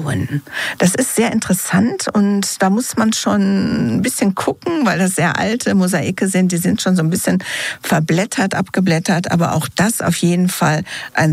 bauen. Das ist sehr interessant und da muss man schon ein bisschen gucken, weil das sehr alte Mosaike sind. Die sind schon so ein bisschen verblättert, abgeblättert, aber auch das auf jeden Fall ein